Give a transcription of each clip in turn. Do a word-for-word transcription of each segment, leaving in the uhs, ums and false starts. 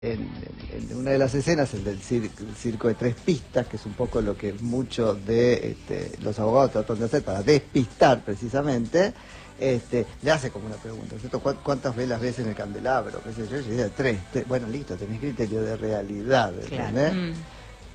En, en, en una de las escenas, el del cir el circo de tres pistas, que es un poco lo que muchos de este, los abogados tratan de hacer para despistar precisamente, este, le hace como una pregunta, ¿cierto? ¿Cuántas velas ves en el candelabro? ¿Qué sé yo? Y yo decía, tres, tres. Bueno, listo, tenés criterio de realidad, ¿entendés? Claro. Mm.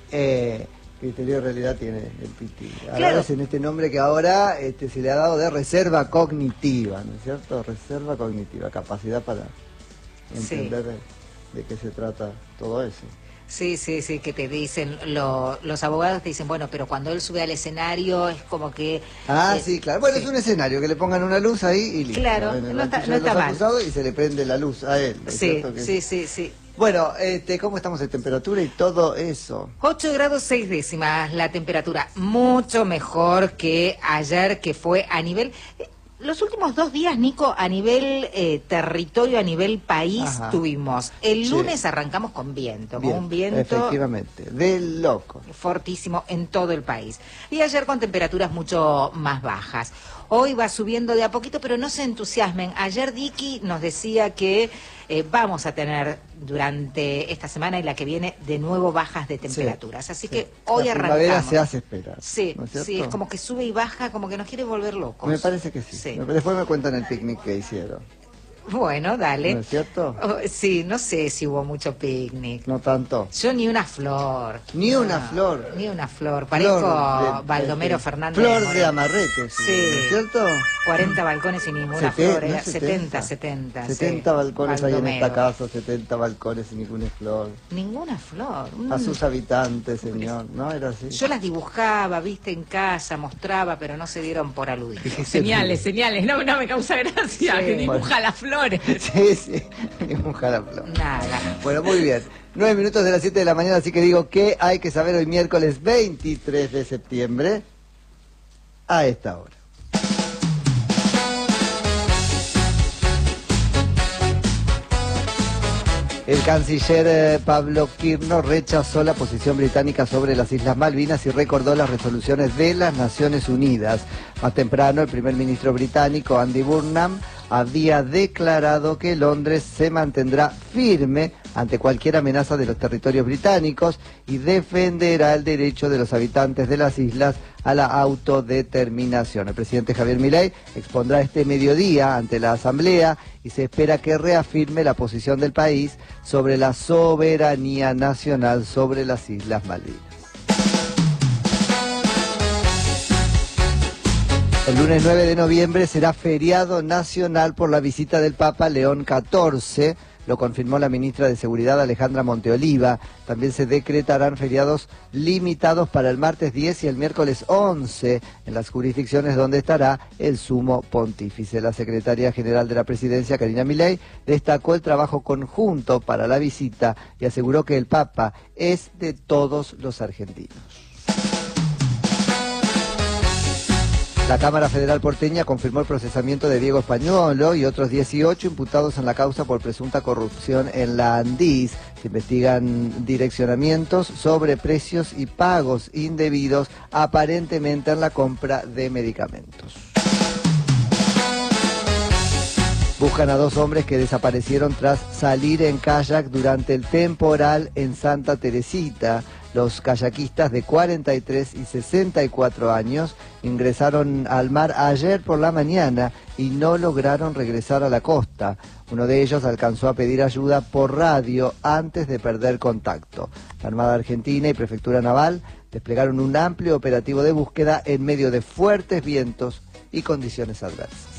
Eh, criterio de realidad tiene el Piti. Ahora claro. Es en este nombre que ahora este, se le ha dado de reserva cognitiva, ¿no es cierto? Reserva cognitiva, capacidad para entender... Sí. De qué se trata todo eso. Sí, sí, sí, que te dicen, lo, los abogados te dicen, bueno, pero cuando él sube al escenario es como que... Ah, eh, sí, claro. Bueno, sí. Es un escenario, que le pongan una luz ahí y listo. Claro, en el no está, no está mal. Y se le prende la luz a él. ¿No sí, que... sí, sí, sí. Bueno, este, ¿cómo estamos de temperatura y todo eso? ocho grados seis décimas la temperatura, mucho mejor que ayer, que fue a nivel... Los últimos dos días, Nico, a nivel eh, territorio, a nivel país, Ajá. tuvimos. El sí. lunes arrancamos con viento, Bien, con un viento... Efectivamente, de loco. Fortísimo en todo el país. Y ayer con temperaturas mucho más bajas. Hoy va subiendo de a poquito, pero no se entusiasmen. Ayer Dicky nos decía que eh, vamos a tener durante esta semana y la que viene de nuevo bajas de temperaturas. Sí, Así sí. que hoy la arrancamos. La primavera se hace esperar. Sí, ¿no es sí, es como que sube y baja, como que nos quiere volver locos. Me parece que sí. sí. Después me cuentan el picnic que hicieron. Bueno, dale. ¿No es cierto? Oh, sí, no sé si hubo mucho picnic. No tanto. Yo ni una flor. Ni no, una flor. Ni una flor. Parezco flor de, Baldomero de, de, Fernández. Flor de, de amarrete, sí. ¿no es cierto? cuarenta balcones y ninguna Sete, flor. No, setenta, setenta. setenta sí. balcones hay en esta casa, setenta balcones y ninguna flor. Ninguna flor. Mm. A sus habitantes, señor. ¿No era así? Yo las dibujaba, viste, en casa, mostraba, pero no se dieron por aludir. Señales, señales. No, no me causa gracia. Sí. Que dibuja bueno. las flores. Sí, sí, dibuja la flor. Nada. Bueno, muy bien. Nueve minutos de las siete de la mañana, así que digo que hay que saber hoy miércoles veintitrés de septiembre a esta hora. El canciller eh, Pablo Kirno rechazó la posición británica sobre las Islas Malvinas y recordó las resoluciones de las Naciones Unidas. Más temprano, el primer ministro británico, Andy Burnham, había declarado que Londres se mantendrá firme ante cualquier amenaza de los territorios británicos y defenderá el derecho de los habitantes de las islas a la autodeterminación. El presidente Javier Milei expondrá este mediodía ante la Asamblea y se espera que reafirme la posición del país sobre la soberanía nacional sobre las Islas Malvinas. El lunes nueve de noviembre será feriado nacional por la visita del Papa León catorce, lo confirmó la ministra de Seguridad Alejandra Monteoliva. También se decretarán feriados limitados para el martes diez y el miércoles once en las jurisdicciones donde estará el sumo pontífice. La secretaria general de la presidencia, Karina Milei, destacó el trabajo conjunto para la visita y aseguró que el Papa es de todos los argentinos. La Cámara Federal porteña confirmó el procesamiento de Diego Españolo y otros dieciocho imputados en la causa por presunta corrupción en la Andis. Se investigan direccionamientos sobre precios y pagos indebidos aparentemente en la compra de medicamentos. Buscan a dos hombres que desaparecieron tras salir en kayak durante el temporal en Santa Teresita. Los kayakistas de cuarenta y tres y sesenta y cuatro años ingresaron al mar ayer por la mañana y no lograron regresar a la costa. Uno de ellos alcanzó a pedir ayuda por radio antes de perder contacto. La Armada Argentina y Prefectura Naval desplegaron un amplio operativo de búsqueda en medio de fuertes vientos y condiciones adversas.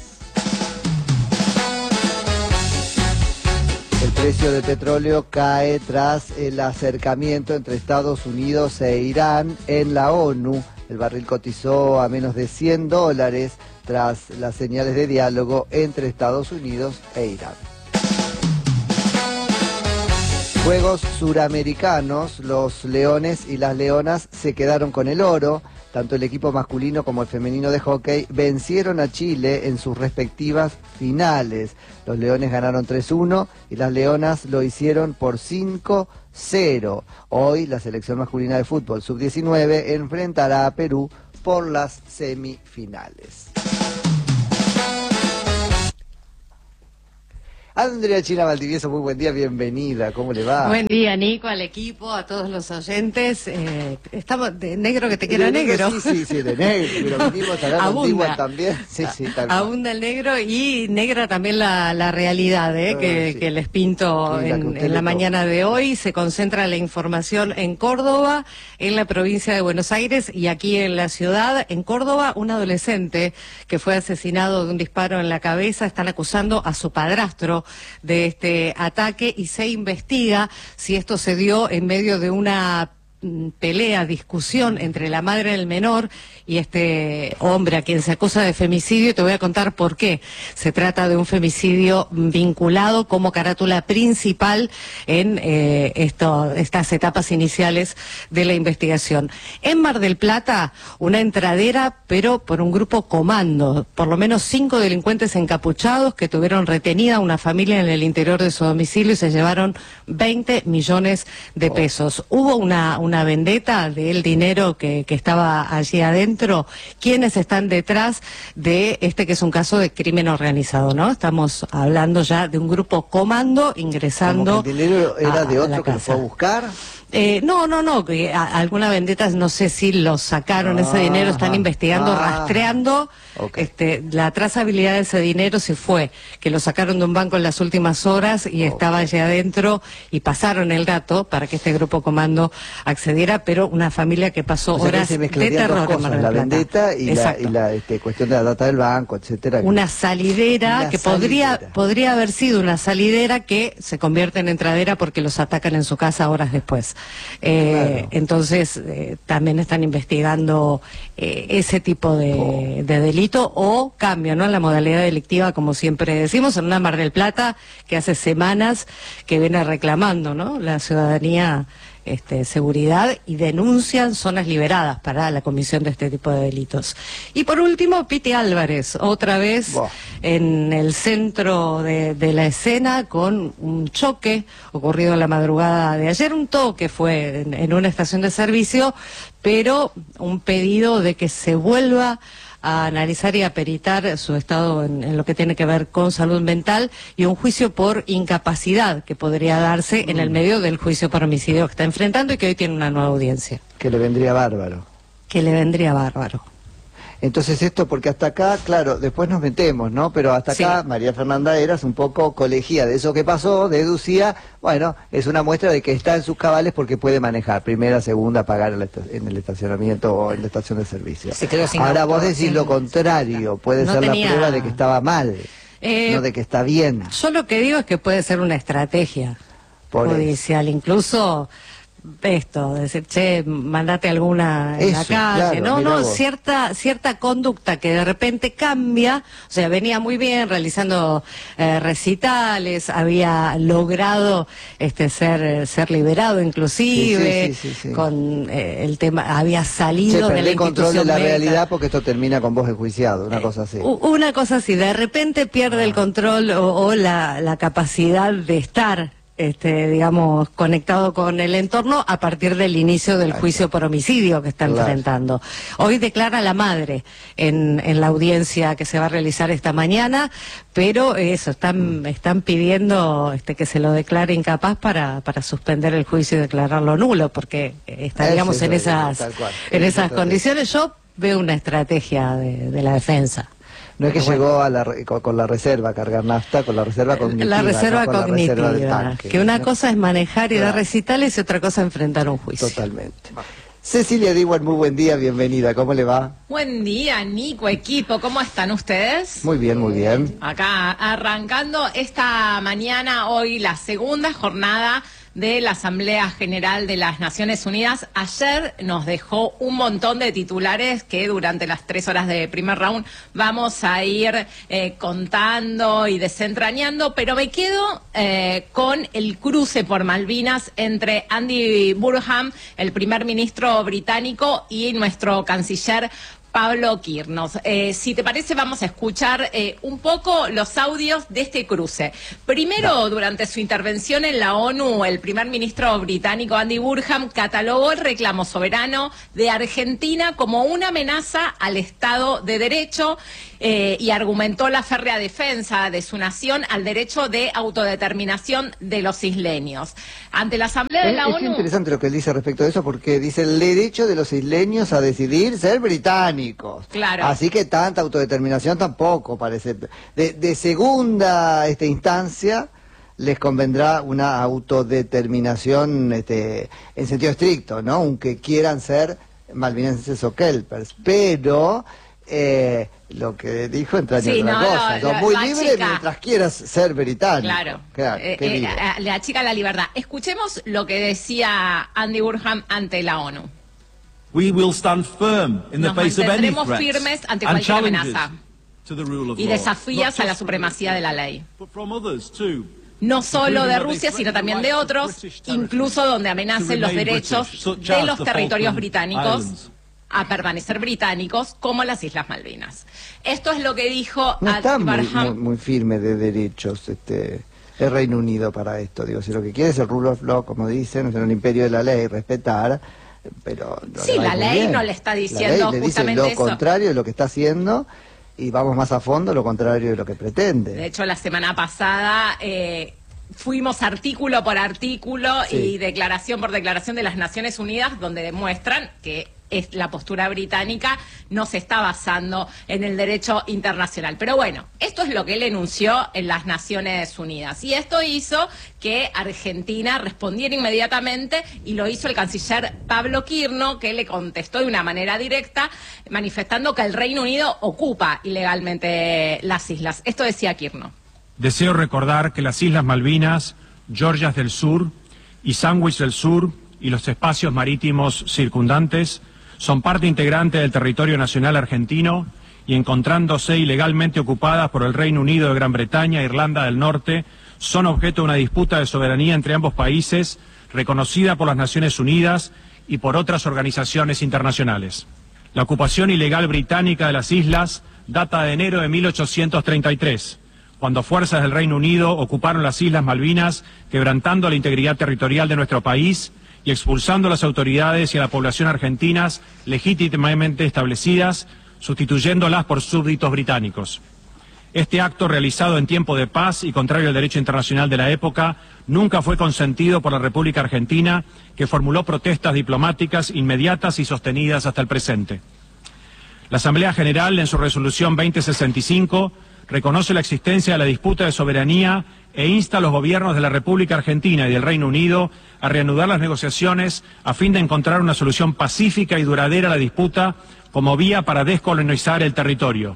El precio del petróleo cae tras el acercamiento entre Estados Unidos e Irán en la ONU. El barril cotizó a menos de cien dólares tras las señales de diálogo entre Estados Unidos e Irán. Juegos Suramericanos, los Leones y las Leonas se quedaron con el oro. Tanto el equipo masculino como el femenino de hockey vencieron a Chile en sus respectivas finales. Los Leones ganaron tres uno y las Leonas lo hicieron por cinco cero. Hoy la selección masculina de fútbol sub diecinueve enfrentará a Perú por las semifinales. Andrea China Valdivieso, muy buen día, bienvenida, ¿cómo le va? Buen día, Nico, al equipo, a todos los oyentes. Eh, estamos de negro que te quiera negro. Sí, sí, sí, de negro, pero venimos a la antigua también. Sí, sí, tal cual. Abunda el negro y negra también la, la realidad eh, ah, que, sí. que les pinto sí, en, en la mañana de hoy. Se concentra la información en Córdoba, en la provincia de Buenos Aires y aquí en la ciudad. En Córdoba, un adolescente que fue asesinado de un disparo en la cabeza. Están acusando a su padrastro de este ataque y se investiga si esto se dio en medio de una pelea, discusión entre la madre del menor y este hombre a quien se acusa de femicidio, y te voy a contar por qué. Se trata de un femicidio vinculado como carátula principal en eh, esto, estas etapas iniciales de la investigación. En Mar del Plata, una entradera, pero por un grupo comando, por lo menos cinco delincuentes encapuchados que tuvieron retenida una familia en el interior de su domicilio y se llevaron veinte millones de pesos. Hubo una, una vendetta del dinero que, que estaba allí adentro. ¿Quiénes están detrás de este que es un caso de crimen organizado, no? Estamos hablando ya de un grupo comando ingresando. ¿Como que el dinero era a, de otro que lo casa. fue a buscar? Eh, no, no, no, que a, alguna vendetta, no sé si lo sacaron, ah, ese dinero, están investigando, ah, rastreando okay. este, la trazabilidad de ese dinero, si fue que lo sacaron de un banco en las últimas horas y okay. estaba allí adentro y pasaron el dato para que este grupo comando accediera, pero una familia que pasó o sea, horas que de terror cosas, en Mar del la Plata. vendetta y Exacto. la, y la este, cuestión de la data del banco, etcétera. Una salidera una que salidera. podría podría haber sido una salidera que se convierte en entradera porque los atacan en su casa horas después. Eh, claro. Entonces eh, también están investigando eh, ese tipo de, oh. de delito o cambio, ¿no? La modalidad delictiva, como siempre decimos, en una Mar del Plata que hace semanas que viene reclamando, ¿no? La ciudadanía Este, seguridad y denuncian zonas liberadas para la comisión de este tipo de delitos. Y por último, Piti Álvarez, otra vez wow. en el centro de, de la escena con un choque ocurrido en la madrugada de ayer, un toque fue en, en una estación de servicio, pero un pedido de que se vuelva a analizar y a peritar su estado en, en lo que tiene que ver con salud mental y un juicio por incapacidad que podría darse mm. en el medio del juicio por homicidio que está enfrentando y que hoy tiene una nueva audiencia. Que le vendría bárbaro. Que le vendría bárbaro. Entonces esto, porque hasta acá, claro, después nos metemos, ¿no? Pero hasta acá sí. María Fernanda Eras un poco colegía de eso que pasó, deducía, bueno, es una muestra de que está en sus cabales porque puede manejar primera, segunda, pagar en el estacionamiento o en la estación de servicio. Ahora vos decís sin, lo contrario, puede no ser tenía... la prueba de que estaba mal, eh, no de que está bien. Yo lo que digo es que puede ser una estrategia Por judicial, eso. incluso... esto, decir, che, mandate alguna en Eso, la calle, claro, no, no, vos. cierta cierta conducta que de repente cambia, o sea, venía muy bien realizando eh, recitales, había logrado este ser ser liberado inclusive, sí, sí, sí, sí, sí. con eh, el tema, había salido che, de la control de la médica. realidad porque esto termina con vos enjuiciado, una eh, cosa así. Una cosa así, de repente pierde ah. el control o, o la, la capacidad de estar Este, digamos, conectado con el entorno a partir del inicio del juicio por homicidio que está claro. enfrentando. Hoy declara la madre en, en la audiencia que se va a realizar esta mañana, pero eso, están, están pidiendo este, que se lo declare incapaz para, para suspender el juicio y declararlo nulo, porque estaríamos eso, en esas, en esas condiciones. Yo veo una estrategia de, de la defensa. No es que bueno. llegó a la, con, con la reserva a cargar nafta, con la reserva cognitiva. La reserva no cognitiva, la reserva tanque, que una ¿no? cosa es manejar y claro. dar recitales y otra cosa es enfrentar un juicio. Totalmente. Cecilia Diwan, muy buen día, bienvenida, ¿cómo le va? Buen día, Nico, equipo, ¿cómo están ustedes? Muy bien, muy bien. Acá arrancando esta mañana, hoy la segunda jornada de la Asamblea General de las Naciones Unidas. Ayer nos dejó un montón de titulares que durante las tres horas de primer round vamos a ir eh, contando y desentrañando, pero me quedo eh, con el cruce por Malvinas entre Andy Burnham, el primer ministro británico, y nuestro canciller Pablo Quirnos. Eh, si te parece, vamos a escuchar eh, un poco los audios de este cruce. Primero, no. durante su intervención en la ONU, el primer ministro británico Andy Burnham catalogó el reclamo soberano de Argentina como una amenaza al Estado de Derecho eh, y argumentó la férrea defensa de su nación al derecho de autodeterminación de los isleños. Ante la Asamblea de la es, ONU... Es interesante lo que él dice respecto de eso, porque dice el derecho de los isleños a decidir ser británicos. Claro. Así que tanta autodeterminación tampoco parece. De, de segunda este, instancia les convendrá una autodeterminación este, en sentido estricto, ¿no? Aunque quieran ser malvinenses o kelpers, pero eh, lo que dijo entraña sí, otra no, cosa. lo, Sos lo, muy lo libre achica. mientras quieras ser británico. Claro, claro eh, eh, le achica la libertad. Escuchemos lo que decía Andy Burnham ante la ONU. We will stand firm in the Nos face of any mantendremos firmes threats ante and cualquier challenges amenaza to the rule of y law. desafías a la supremacía de la ley. But from others too. No solo de Rusia, sino también de otros, incluso donde amenacen los derechos de los territorios británicos a permanecer británicos, como las Islas Malvinas. Esto es lo que dijo no está muy, Burnham. muy, muy firme de derechos este el Reino Unido para esto. Digo, si lo que quiere es el rule of law, como dicen, ser un imperio de la ley, respetar, pero no sí, la ley bien. no le está diciendo la ley le justamente dice lo eso. contrario de lo que está haciendo. Y vamos más a fondo, lo contrario de lo que pretende. De hecho, la semana pasada eh, fuimos artículo por artículo sí. y declaración por declaración de las Naciones Unidas, donde demuestran que es, la postura británica no se está basando en el derecho internacional. Pero bueno, esto es lo que él enunció en las Naciones Unidas. Y esto hizo que Argentina respondiera inmediatamente, y lo hizo el canciller Pablo Quirno, que le contestó de una manera directa, manifestando que el Reino Unido ocupa ilegalmente las islas. Esto decía Quirno. Deseo recordar que las Islas Malvinas, Georgias del Sur y Sandwich del Sur y los espacios marítimos circundantes son parte integrante del territorio nacional argentino y, encontrándose ilegalmente ocupadas por el Reino Unido de Gran Bretaña e Irlanda del Norte, son objeto de una disputa de soberanía entre ambos países, reconocida por las Naciones Unidas y por otras organizaciones internacionales. La ocupación ilegal británica de las islas data de enero de mil ochocientos treinta y tres, cuando fuerzas del Reino Unido ocuparon las Islas Malvinas, quebrantando la integridad territorial de nuestro país y expulsando a las autoridades y a la población argentinas legítimamente establecidas, sustituyéndolas por súbditos británicos. Este acto, realizado en tiempo de paz y contrario al derecho internacional de la época, nunca fue consentido por la República Argentina, que formuló protestas diplomáticas inmediatas y sostenidas hasta el presente. La Asamblea General, en su resolución veinte sesenta y cinco, reconoce la existencia de la disputa de soberanía e insta a los gobiernos de la República Argentina y del Reino Unido a reanudar las negociaciones a fin de encontrar una solución pacífica y duradera a la disputa como vía para descolonizar el territorio.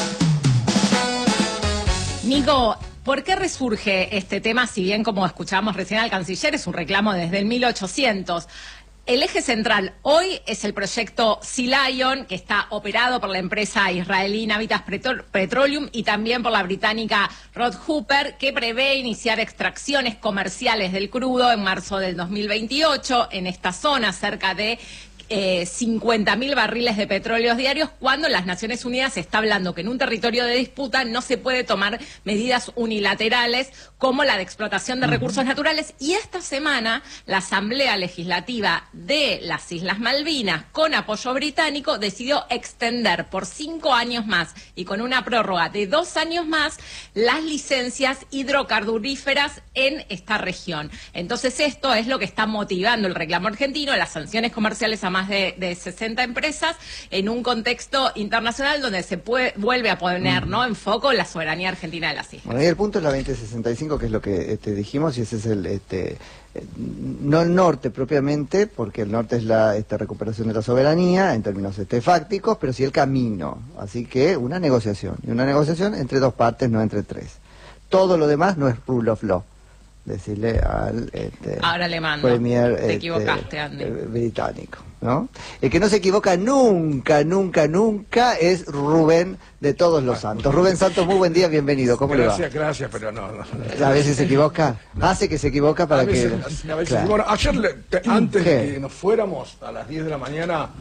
Nico, ¿por qué resurge este tema? Si bien, como escuchábamos recién al canciller, es un reclamo desde el mil ochocientos. El eje central hoy es el proyecto Sea Lion, que está operado por la empresa israelí Navitas Petroleum y también por la británica Rod Hooper, que prevé iniciar extracciones comerciales del crudo en marzo del dos mil veintiocho en esta zona, cerca de Eh, cincuenta mil barriles de petróleo diarios, cuando las Naciones Unidas está hablando que en un territorio de disputa no se puede tomar medidas unilaterales como la de explotación de recursos naturales. Y esta semana la Asamblea Legislativa de las Islas Malvinas, con apoyo británico, decidió extender por cinco años más y con una prórroga de dos años más las licencias hidrocarburíferas en esta región. Entonces esto es lo que está motivando el reclamo argentino, las sanciones comerciales a más de, de sesenta empresas, en un contexto internacional donde se puede, vuelve a poner, ¿no?, en foco la soberanía argentina de las islas. Bueno, y el punto es la veinte sesenta y cinco, que es lo que este, dijimos, y ese es el, este, no el norte propiamente, porque el norte es la este, recuperación de la soberanía en términos este, fácticos, pero sí el camino. Así que una negociación, y una negociación entre dos partes, no entre tres. Todo lo demás no es rule of law. Decirle al este, ahora le mando, premier te equivocaste, este, Andy. británico, ¿no? El que no se equivoca nunca, nunca, nunca es Rubén de Todos los Santos. Rubén Santos, muy buen día, bienvenido. ¿Cómo gracias, le va? Gracias, pero no, no. A veces se equivoca, hace que se equivoca para a veces, que... A veces, claro. Bueno, ayer, le, te, antes ¿Qué? de que nos fuéramos, a las diez de la mañana,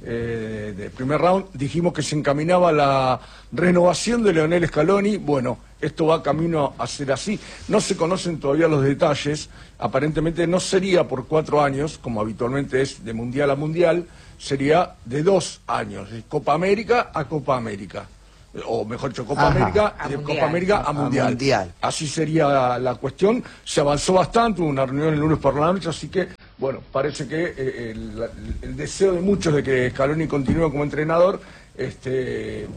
eh, de primer round, dijimos que se encaminaba la renovación de Leonel Scaloni. Bueno, esto va camino a ser así. No se conocen todavía los detalles. Aparentemente no sería por cuatro años, como habitualmente es de mundial a mundial, sería de dos años, de Copa América a Copa América. O mejor dicho, Copa Ajá. América, A de mundial. Copa América a A mundial. mundial. Así sería la cuestión. Se avanzó bastante, hubo una reunión el lunes por la noche, así que, bueno, parece que eh, el, el deseo de muchos de que Scaloni continúe como entrenador este,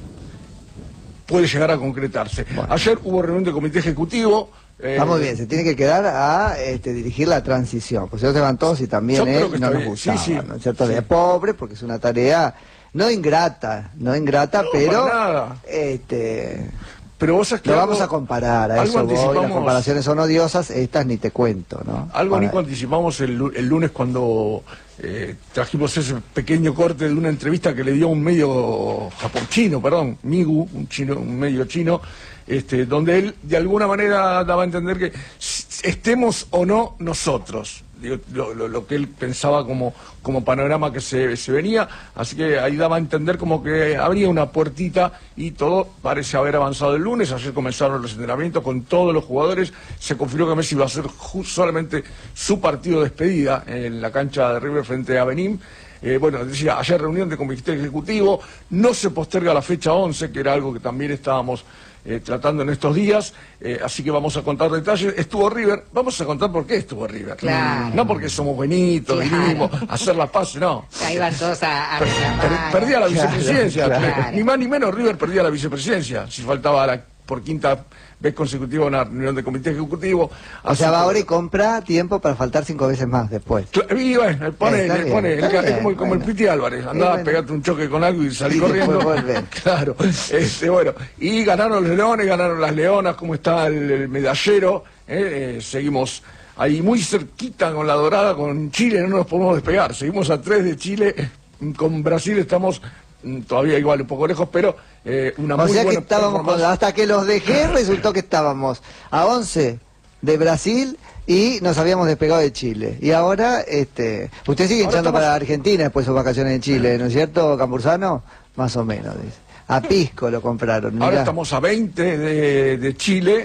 puede llegar a concretarse. Bueno. Ayer hubo reunión del comité ejecutivo. eh, Está muy bien, se tiene que quedar a este, dirigir la transición, pues ellos se van todos y también Yo creo él que no está nos bien. gustaba, Sí, sí. ¿no es cierto? Sí. De pobre, porque es una tarea no ingrata, no ingrata, No, pero para nada. este Pero vos sabés que lo algo- vamos a comparar, a algo eso voy, las anticipamos- comparaciones son odiosas, estas ni te cuento, ¿no? Algo, Para- Nico, anticipamos el, lu- el lunes cuando eh, trajimos ese pequeño corte de una entrevista que le dio un medio japón chino, perdón, Migu, un chino, un medio chino, este, donde él de alguna manera daba a entender que s- estemos o no nosotros. Digo, lo, lo- lo que él pensaba como, como panorama que se, se venía, así que ahí daba a entender como que habría una puertita y todo parece haber avanzado el lunes. Ayer comenzaron los entrenamientos con todos los jugadores, se confirmó que Messi va a ser ju- solamente su partido de despedida en la cancha de River frente a Benín. Eh, bueno, decía, ayer reunión de comité ejecutivo, no se posterga la fecha once, que era algo que también estábamos eh, tratando en estos días, eh, así que vamos a contar detalles. Estuvo River, vamos a contar por qué estuvo River. Claro. No porque somos bonitos, Claro. vinimos a hacer la paz, no. Ahí van todos a, a Per- reclamar. perdía la Claro, vicepresidencia, claro. ni más ni menos River perdía la vicepresidencia, si faltaba la, por quinta vez consecutiva una reunión de comité ejecutivo. O Así sea, va que- ahora y compra tiempo para faltar cinco veces más después. Cla- Y bueno, pone, Está le bien, pone, está el ca- es bien, como, como el bueno. Piti Álvarez, andaba Y a bueno. pegarte un choque con algo y salir Y después corriendo. volver. Claro, este, bueno, y ganaron los Leones, ganaron las Leonas, como está el, el medallero, eh, eh, seguimos ahí muy cerquita con la Dorada, con Chile, no nos podemos despegar, seguimos a tres de Chile, con Brasil estamos mm, todavía igual un poco lejos, pero eh, una O muy sea que buena estábamos, con- performance. hasta que los dejé, resultó que estábamos a once de Brasil y nos habíamos despegado de Chile. Y ahora, este, usted sigue Ahora hinchando estamos- para Argentina después de sus vacaciones en Chile, ¿no es cierto, Cambursano? Más o menos, dice. A Pisco lo compraron. Ahora mirá. estamos a veinte de, de Chile,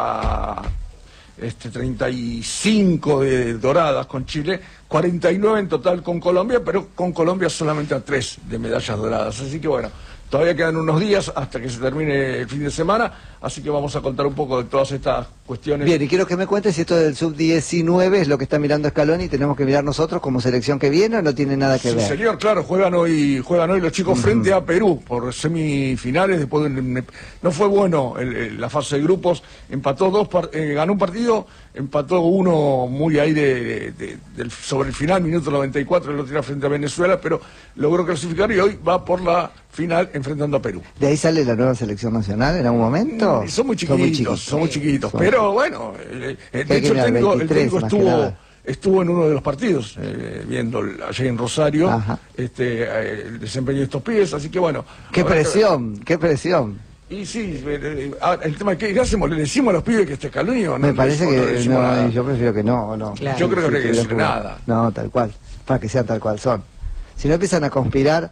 a este, treinta y cinco de Doradas con Chile, cuarenta y nueve en total con Colombia, pero con Colombia solamente a tres de medallas doradas. Así que bueno, todavía quedan unos días hasta que se termine el fin de semana, así que vamos a contar un poco de todas estas cuestiones. Bien, y quiero que me cuentes si esto del sub diecinueve es lo que está mirando Scaloni y tenemos que mirar nosotros como selección que viene o no tiene nada que Sí, ver. señor, claro, juegan hoy, juegan hoy los chicos frente a Perú por semifinales. Después de un- no fue bueno el- el- la fase de grupos, empató dos, par- eh, ganó un partido, empató uno muy ahí de, de- del- sobre el final, minuto noventa y cuatro, lo tiró frente a Venezuela, pero logró clasificar y hoy va por la final enfrentando a Perú. ¿De ahí sale la nueva selección nacional en algún momento? Mm, Son muy chiquitos, son muy chiquitos, Son- pero bueno, eh, eh, Que de hay que hecho el mirar, técnico, el veintitrés técnico más que estuvo nada. estuvo en uno de los partidos, eh, viendo el- allí en Rosario, Ajá. este eh, el desempeño de estos pibes, así que bueno. ¡Qué habrá que ver. presión! ¡Qué presión! Y sí, eh, eh, ah, el tema es que ¿qué hacemos? ¿Le decimos a los pibes que este Scaloni o no? Me le parece decimos- no le que decimos no, nada? yo prefiero que no, no. Claro. Yo creo que no hay que Sí, decir pero- nada. No, tal cual, para que sean tal cual son. Si no empiezan a conspirar,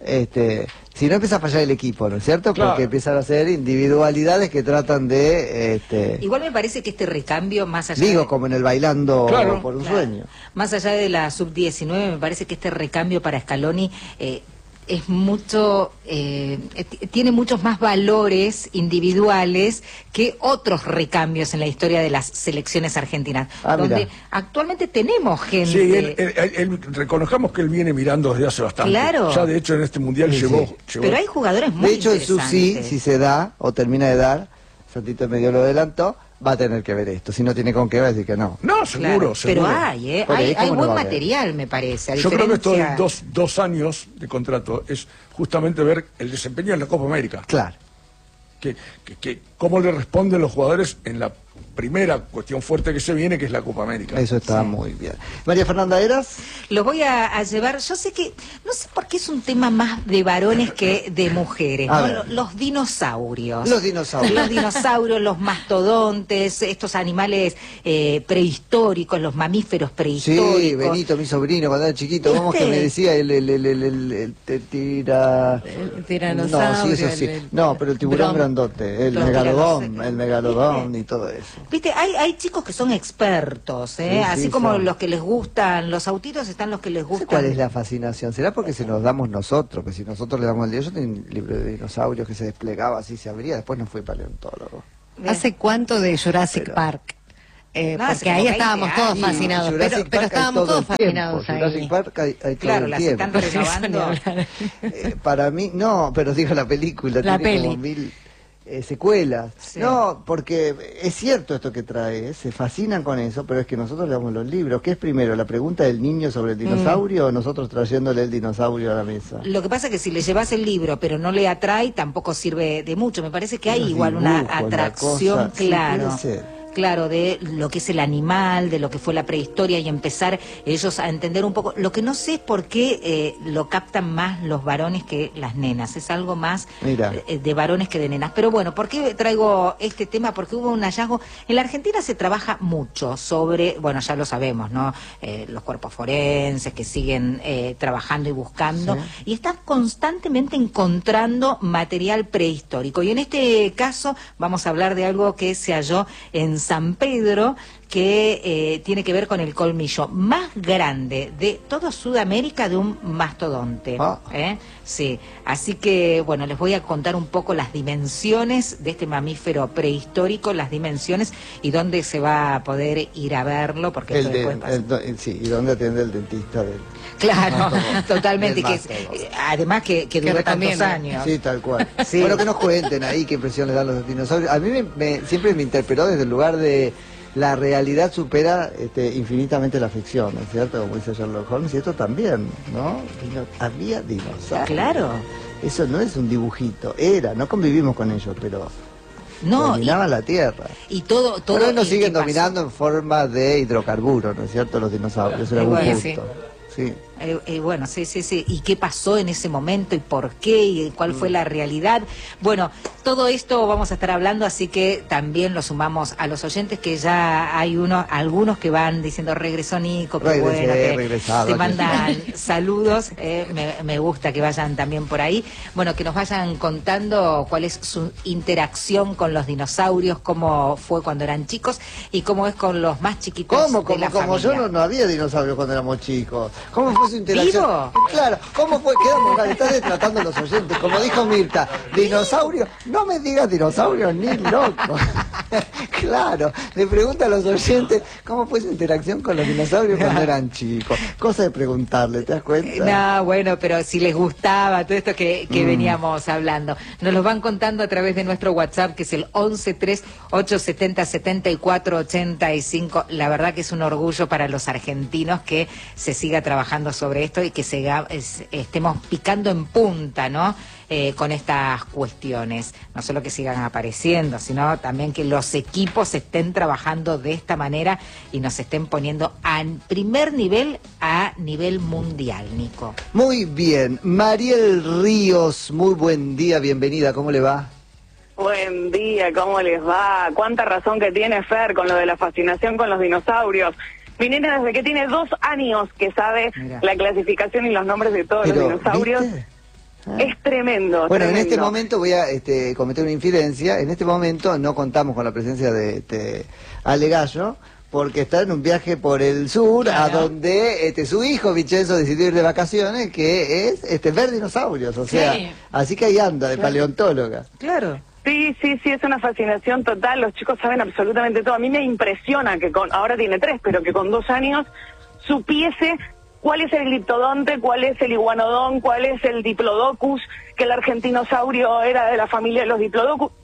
este, si no empieza a fallar el equipo, ¿no es cierto? Claro. Porque empiezan a ser individualidades que tratan de, este, Igual me parece que este recambio, más allá digo, de... como en el bailando Claro. por un Claro. sueño. Más allá de la sub diecinueve, me parece que este recambio para Scaloni eh, es mucho, eh, eh, t- tiene muchos más valores individuales que otros recambios en la historia de las selecciones argentinas, Ah, donde mira. actualmente tenemos gente. Sí, él, él- él- él- reconozcamos que él viene mirando desde hace bastante. Claro. Ya de hecho en este mundial Sí, llevó, sí. llevó- Pero hay jugadores muy De hecho, el sub sí, interesantes. si se da o termina de dar, Santito medio lo adelantó, va a tener que ver esto. Si no tiene con qué, va a decir que no. No, seguro, Claro, seguro. pero hay, ¿eh? Porque hay, ahí hay cómo no buen va a haber. material, me parece. a Yo creo que esto de diferencia- dos, dos años de contrato es justamente ver el desempeño en la Copa América. Claro. Que, que, que cómo le responden los jugadores en la primera cuestión fuerte que se viene, que es la Copa América. Eso está Sí. muy bien. María Fernanda Eras. Lo voy a, a llevar, yo sé que, no sé por qué es un tema más de varones que de mujeres, A ¿no? ver. Lo- Los dinosaurios. Los dinosaurios. Los dinosaurios, los mastodontes, estos animales eh, prehistóricos, los mamíferos prehistóricos. Sí, Benito, mi sobrino, cuando era chiquito, vamos que ¿Viste? me decía el, el, el, el, el, el te tira... El tiranosaurio. No, sí, eso sí. el- el- No, pero el tiburón bron- grandote, el Los megalodón, tiranosa- el megalodón ¿Viste? y todo eso. Viste, hay, hay chicos que son expertos, ¿eh? Sí, sí, así como son. los que les gustan los autitos, están los que les No sé gustan. ¿Cuál es la fascinación? ¿Será porque se nos damos nosotros? Que si nosotros le damos el día, yo tengo un libro de dinosaurios que se desplegaba así, se abría, después no fui paleontólogo. Bien. ¿Hace cuánto de Jurassic Pero- Park? Eh, No, hace porque como ahí veinte estábamos todos años. fascinados, Jurassic pero, Park pero hay estábamos todo todos el tiempo, fascinados ahí. Jurassic Park hay, hay todo Claro, el las tiempo. están renovando. Eh, para mí, no, pero digo la película, La tiene peli. como mil eh, secuelas. Sí. No, porque es cierto esto que trae, ¿eh? Se fascinan con eso, pero es que nosotros leamos los libros. ¿Qué es primero, la pregunta del niño sobre el dinosaurio Mm. o nosotros trayéndole el dinosaurio a la mesa? Lo que pasa es que si le llevas el libro pero no le atrae, tampoco sirve de mucho. Me parece que hay Los igual una dibujos, la atracción, cosa, sí, claro. puede ser. Claro, de lo que es el animal, de lo que fue la prehistoria y empezar ellos a entender un poco. Lo que no sé es por qué eh, lo captan más los varones que las nenas. Es algo más Mira. eh, de varones que de nenas. Pero bueno, ¿por qué traigo este tema? Porque hubo un hallazgo. En la Argentina se trabaja mucho sobre, bueno, ya lo sabemos, ¿no? Eh, los cuerpos forenses que siguen eh, trabajando y buscando. Sí. Y están constantemente encontrando material prehistórico. Y en este caso vamos a hablar de algo que se halló en San Pedro, que eh, tiene que ver con el colmillo más grande de toda Sudamérica de un mastodonte. Ah. ¿eh? Sí, así que bueno, les voy a contar un poco las dimensiones de este mamífero prehistórico, las dimensiones y dónde se va a poder ir a verlo, porque El esto de, después pasa. el do- el- sí, ¿y dónde atiende el dentista del? Claro, Mastodonte. totalmente. Del Que, es- mastodonte. eh, además que, que Que duró tantos recomienda. años. Sí, tal cual. Sí. Bueno, que nos cuenten ahí qué impresión les dan los dinosaurios. A mí me, me- siempre me interpeló desde el lugar de la realidad supera este, infinitamente la ficción, ¿no es cierto? Como dice Sherlock Holmes, y esto también, ¿no? Dino- había dinosaurios. Claro. Eso no es un dibujito, era, no convivimos con ellos, pero No, y, dominaban la Tierra. y todo, todo. Pero hoy nos ¿y siguen qué pasó? dominando en forma de hidrocarburos, ¿no es cierto? Los dinosaurios, en Y algún bueno, punto. sí. Sí. Eh, eh, bueno, sí, sí, sí. ¿Y qué pasó en ese momento y por qué y cuál fue la realidad? Bueno, todo esto vamos a estar hablando, así que también lo sumamos a los oyentes, que ya hay unos, algunos que van diciendo regresó Nico, qué Regresé, bueno, te, regresado, te aquí mandan saludos, eh, me, me gusta que vayan también por ahí. Bueno, que nos vayan contando cuál es su interacción con los dinosaurios, cómo fue cuando eran chicos y cómo es con los más chiquitos ¿Cómo? de Como, la como yo familia. no, no había dinosaurios cuando éramos chicos. ¿Cómo fue su interacción? ¿Vivo? Claro, ¿cómo fue? Quedamos mal, estás tratando a los oyentes. Como dijo Mirta, dinosaurio, no me digas dinosaurio ni loco. Claro, le pregunta a los oyentes cómo fue su interacción con los dinosaurios cuando eran chicos. Cosa de preguntarle, ¿te das cuenta? No, bueno, pero si les gustaba todo esto que, que Mm. veníamos hablando. Nos lo van contando a través de nuestro WhatsApp, que es el once tres ocho setenta setenta y cuatro ochenta y cinco. La verdad que es un orgullo para los argentinos que se siga trabajando sobre esto y que se, es- estemos picando en punta, ¿no? Eh, con estas cuestiones. No solo que sigan apareciendo, sino también que los equipos estén trabajando de esta manera y nos estén poniendo a primer nivel, a nivel mundial, Nico. Muy bien, Mariel Ríos, muy buen día, bienvenida, ¿cómo le va? Buen día, ¿cómo les va? Cuánta razón que tiene Fer con lo de la fascinación con los dinosaurios. Mi nena desde que tiene dos años que sabe Mira. la clasificación y los nombres de todos Pero, los dinosaurios. ¿viste? Ah. Es tremendo. Bueno, en tremendo. este momento voy a este, cometer una infidencia. En este momento no contamos con la presencia de este, Ale Gallo, porque está en un viaje por el sur, Claro. a donde este, su hijo Vincenzo decidió ir de vacaciones, que es este, ver dinosaurios. O sea, Sí. así que ahí anda, de paleontóloga. Claro. Sí, sí, sí, es una fascinación total. Los chicos saben absolutamente todo. A mí me impresiona que con, ahora tiene tres, pero que con dos años supiese cuál es el gliptodonte, cuál es el iguanodón, cuál es el diplodocus, que el argentinosaurio era de la familia de los diplodocus. Yo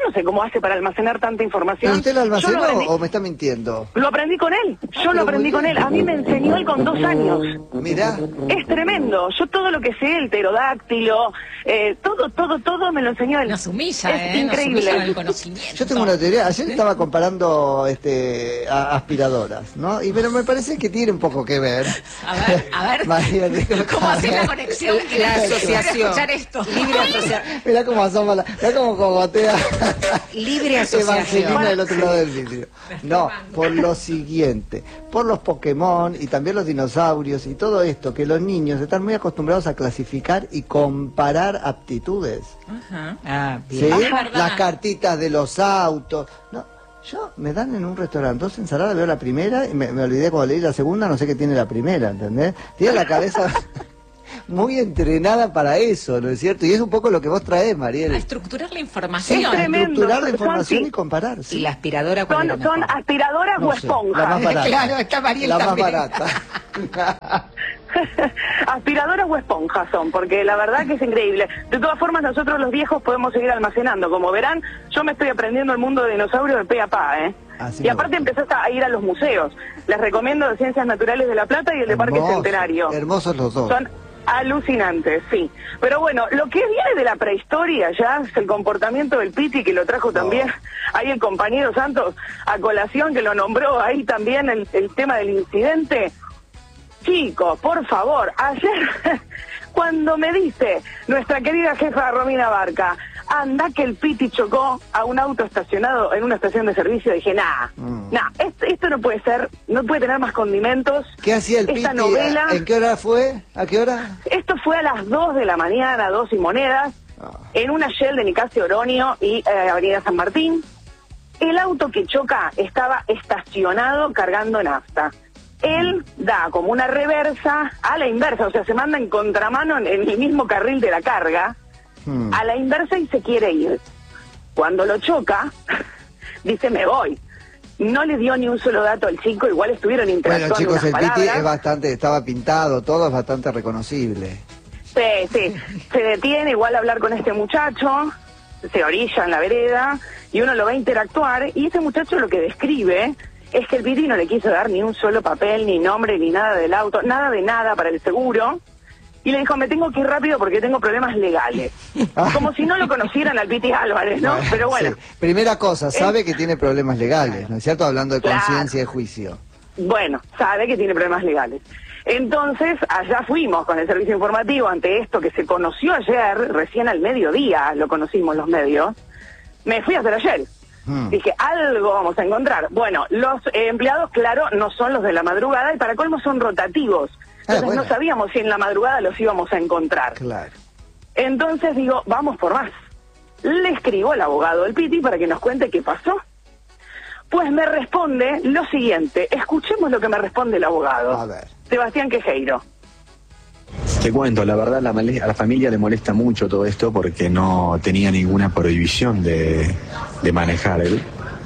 no sé cómo hace para almacenar tanta información. ¿Pero usted lo almacenó Yo lo aprendí- o me está mintiendo? Lo aprendí con él, yo Pero lo aprendí muy con bien. él. A mí me enseñó él con dos años. Mirá. Es tremendo. Yo todo lo que sé, el pterodáctilo, eh, todo, todo, todo me lo enseñó él. Nos humilla, es ¿eh? Nos humilla increíble. con el conocimiento. Yo tengo una teoría, ayer estaba comparando este, a- aspiradoras, ¿no? Y pero me parece que tiene un poco que ver. A ver, a ver. María, déjame- ¿Cómo hacer la conexión? La asociación. Escuchar esto. Libre asociación. Mirá cómo asoma la, mirá cómo cogotea Libre asociación. Evangelina del otro lado del vidrio. No, por lo siguiente, por los Pokémon y también los dinosaurios y todo esto, que los niños están muy acostumbrados a clasificar y comparar aptitudes. Ajá. Ah, ¿Sí? bien. Es verdad. Las cartitas de los autos. No, yo me dan en un restaurante dos ensaladas, veo la primera y me, me olvidé cuando leí la segunda, no sé qué tiene la primera, ¿entendés? Tiene la cabeza muy entrenada para eso, ¿no es cierto? Y es un poco lo que vos traés, A Mariel. estructurar la información. Es tremendo. Estructurar la son- información sí. y comparar. ¿Y ¿sí? la aspiradora cuál Son, era son mejor? aspiradoras No o sé, esponjas. la más barata. Claro, está Mariel La más también. barata. Aspiradoras o esponjas son, porque la verdad que es increíble. De todas formas, nosotros los viejos podemos seguir almacenando. Como verán, yo me estoy aprendiendo el mundo de dinosaurios de pe a pa, ¿eh? Así y me aparte gusta. empezaste a ir a los museos. Les recomiendo de Ciencias Naturales de La Plata y el de Parque Hermoso, Centenario. hermosos los dos. Son alucinantes, sí. Pero bueno, lo que viene de la prehistoria ya es el comportamiento del Piti, que lo trajo también ahí el compañero Santos a colación, que lo nombró ahí también el, el tema del incidente. Chicos, por favor, ayer cuando me dice nuestra querida jefa Romina Barca, anda que el Piti chocó a un auto estacionado en una estación de servicio, dije, nah, Mm. nah, esto, esto no puede ser, no puede tener más condimentos. ¿Qué hacía el Esta Piti? novela, ¿En qué hora fue? ¿A qué hora? esto fue a las dos de la mañana, dos y monedas, Ah. en una Shell de Nicasio Oronio y eh, Avenida San Martín. El auto que choca estaba estacionado cargando nafta. Él da como una reversa a la inversa, o sea, se manda en contramano en, en el mismo carril de la carga, Hmm. a la inversa y se quiere ir. Cuando lo choca, dice, me voy. No le dio ni un solo dato al chico, igual estuvieron Bueno, interactuando chicos, el unas Piti palabras. es bastante, estaba pintado, todo es bastante reconocible. Sí, sí. Se detiene igual a hablar con este muchacho, se orilla en la vereda y uno lo va a interactuar y este muchacho lo que describe es que el Piti no le quiso dar ni un solo papel, ni nombre, ni nada del auto, nada de nada para el seguro. Y le dijo, me tengo que ir rápido porque tengo problemas legales. Como si no lo conocieran al Piti Álvarez, ¿no? Pero bueno. Sí. Primera cosa, sabe que tiene problemas legales, ¿no es cierto? Hablando de Claro. conciencia y juicio. Bueno, sabe que tiene problemas legales. Entonces, allá fuimos con el servicio informativo ante esto que se conoció ayer, recién al mediodía lo conocimos los medios. Me fui hasta ayer. Hmm. Dije, algo vamos a encontrar. Bueno, los eh, empleados, claro, no son los de la madrugada y para colmo son rotativos. Entonces Ah, bueno. no sabíamos si en la madrugada los íbamos a encontrar. Claro. Entonces digo, vamos por más. Le escribo al abogado del Piti para que nos cuente qué pasó. Pues me responde lo siguiente. Escuchemos lo que me responde el abogado. A ver. Sebastián Quejeiro. Te cuento, la verdad la male- a la familia le molesta mucho todo esto porque no tenía ninguna prohibición de, de manejar él.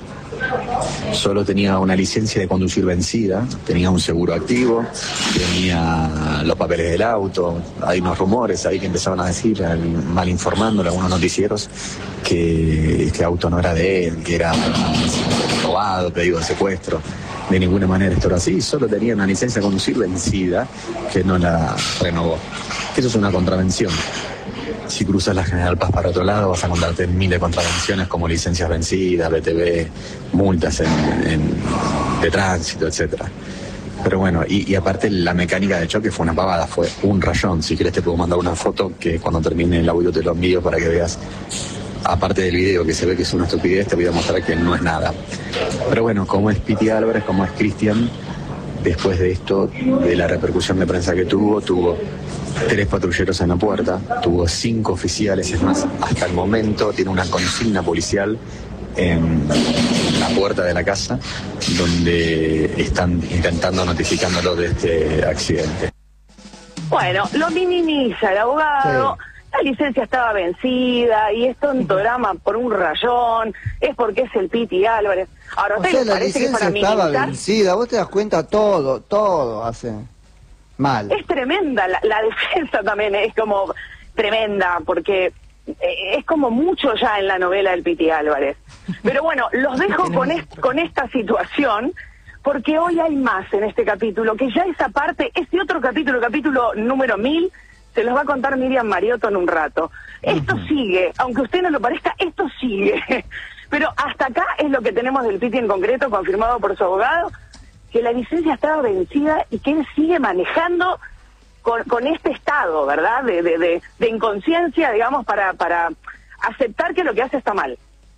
Solo tenía una licencia de conducir vencida, tenía un seguro activo, tenía los papeles del auto. Hay unos rumores ahí que empezaban a decir, al- mal informándole a algunos noticieros, que este auto no era de él, que era robado, pedido de secuestro. De ninguna manera esto era así, solo tenía una licencia de conducir vencida que no la renovó. Eso es una contravención. Si cruzas la General Paz para otro lado vas a encontrarte en miles de contravenciones como licencias vencidas, B T V, multas en, en- de tránsito, etcétera. Pero bueno, y, y aparte la mecánica de choque fue una pavada, fue un rayón. Si quieres te puedo mandar una foto que cuando termine el audio te lo envío para que veas. Aparte del video que se ve que es una estupidez, te voy a mostrar que no es nada. Pero bueno, como es Piti Álvarez, como es Cristian, después de esto, de la repercusión de prensa que tuvo, tuvo tres patrulleros en la puerta, tuvo cinco oficiales, es más, hasta el momento tiene una consigna policial en la puerta de la casa, donde están intentando notificándolo de este accidente. Bueno, lo minimiza el abogado. Sí. La licencia estaba vencida y es tonto drama por un rayón, es porque es el Piti Álvarez. Ahora, ¿a O usted sea, le la parece que licencia para estaba minimizar? vencida, vos te das cuenta, todo, todo hace mal. Es tremenda, la, la defensa también es como tremenda, porque eh, es como mucho ya en la novela del Piti Álvarez. Pero bueno, los dejo con, est con esta situación, porque hoy hay más en este capítulo, que ya esa parte, este otro capítulo, capítulo número mil, se los va a contar Miriam Mariotto en un rato. Esto uh-huh. sigue, aunque a usted no lo parezca, esto sigue. Pero hasta acá es lo que tenemos del Piti en concreto, confirmado por su abogado, que la licencia estaba vencida y que él sigue manejando con, con este estado, ¿verdad?, de, de, de, de inconsciencia, digamos, para, para aceptar que lo que hace está mal.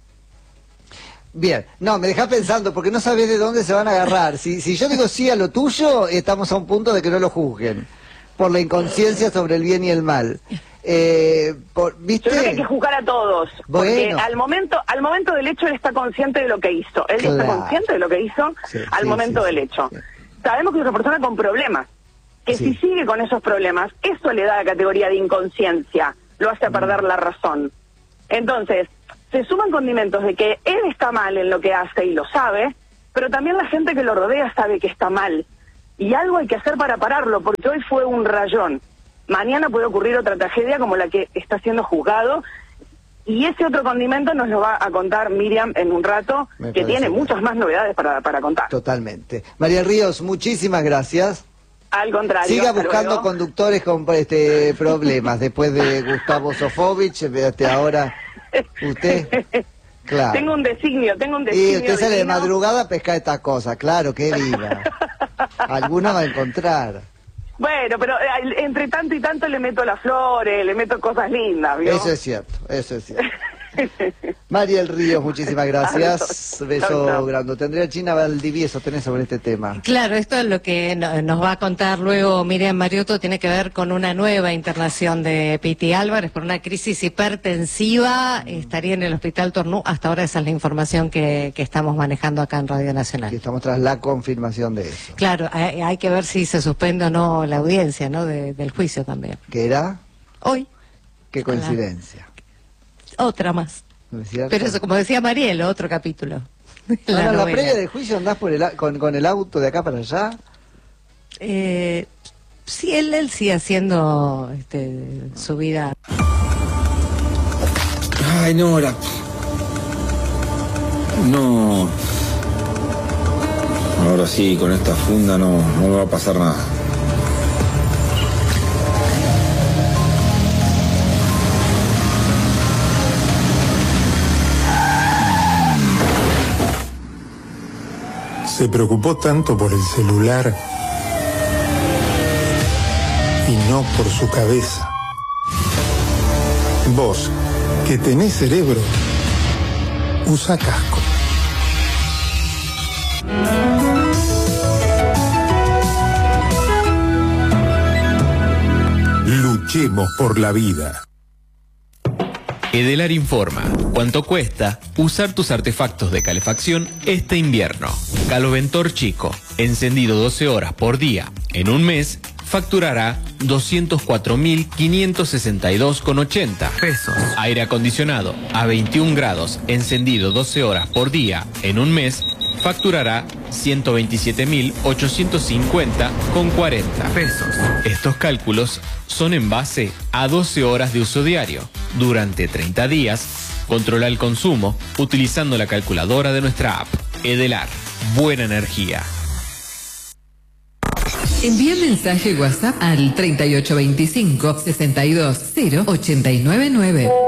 Bien, no, me dejás pensando, porque no sabés de dónde se van a agarrar. Si, si yo digo sí a lo tuyo, estamos a un punto de que no lo juzguen, por la inconsciencia sobre el bien y el mal. Eh, por, ¿viste? Yo creo que hay que juzgar a todos, bueno. porque al momento al momento del hecho él está consciente de lo que hizo. Él claro. está consciente de lo que hizo sí, al sí, momento sí, del sí, hecho. Sí. Sabemos que es una persona con problemas, que sí. si sigue con esos problemas, eso le da la categoría de inconsciencia, lo hace perder mm. la razón. Entonces, se suman condimentos de que él está mal en lo que hace y lo sabe, pero también la gente que lo rodea sabe que está mal. Y algo hay que hacer para pararlo, porque hoy fue un rayón. Mañana puede ocurrir otra tragedia como la que está siendo juzgado, y ese otro condimento nos lo va a contar Miriam en un rato, Me que tiene bien. muchas más novedades para, para contar. Totalmente. María Ríos, muchísimas gracias. Al contrario. Siga buscando luego. conductores con este problemas, después de Gustavo Sofovich, hasta ahora usted... Claro. Tengo un designio, tengo un designio. Y usted sale de divino. madrugada a pescar estas cosas, claro, que viva. Alguna va a encontrar. Bueno, pero eh, entre tanto y tanto le meto las flores, le meto cosas lindas, ¿vio? Eso es cierto, eso es cierto. Mariel Ríos, muchísimas gracias. Beso chau, chau. grande. Tendría China Valdivieso tenés sobre este tema. Claro, esto es lo que nos va a contar luego Miriam Mariotto, tiene que ver con una nueva internación de Piti Álvarez por una crisis hipertensiva. Mm. Estaría en el Hospital Tornú. Hasta ahora esa es la información que, que estamos manejando acá en Radio Nacional. Y estamos tras la confirmación de eso. Claro, hay, hay que ver si se suspende o no la audiencia, ¿no? De, del juicio también. ¿Qué era? Hoy. Qué coincidencia. Otra más. ¿No es cierto? Pero eso, como decía Mariel, otro capítulo. La, la previa del juicio andás por el, con, con el auto de acá para allá. Eh, sí, él, él sigue haciendo este, su vida. Ay, no, la... No. Ahora sí, con esta funda no, no me va a pasar nada. Se preocupó tanto por el celular y no por su cabeza. Vos, que tenés cerebro, usa casco. Luchemos por la vida. Edelar informa cuánto cuesta usar tus artefactos de calefacción este invierno. Caloventor Chico, encendido doce horas por día en un mes, facturará doscientos cuatro mil quinientos sesenta y dos con ochenta pesos. Aire acondicionado a veintiún grados, encendido doce horas por día en un mes, facturará ciento veintisiete mil ochocientos cincuenta con cuarenta pesos. Estos cálculos son en base a doce horas de uso diario. Durante treinta días, controla el consumo utilizando la calculadora de nuestra app. Edelar, buena energía. Envía mensaje WhatsApp al treinta y ocho veinticinco, sesenta y dos, cero, ochenta y nueve nueve.